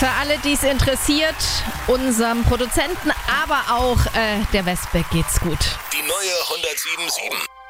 Für alle, die es interessiert, unserem Produzenten, aber auch der Westbeck geht's gut. Die neue 107.7.